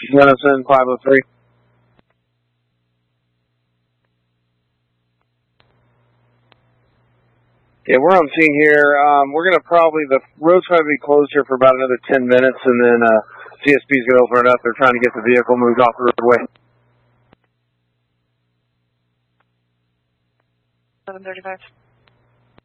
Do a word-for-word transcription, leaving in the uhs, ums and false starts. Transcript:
Denison five oh three. Yeah, we're on scene here. Um, we're going to probably, the road's going to be closed here for about another ten minutes, and then uh, C S P's going to open it up. They're trying to get the vehicle moved off the roadway. seven thirty-five.